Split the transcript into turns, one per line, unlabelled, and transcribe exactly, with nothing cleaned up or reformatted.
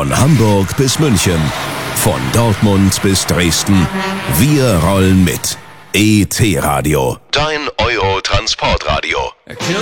Von Hamburg bis München, von Dortmund bis Dresden. Wir rollen mit. E T Radio. Dein Euro-Transportradio.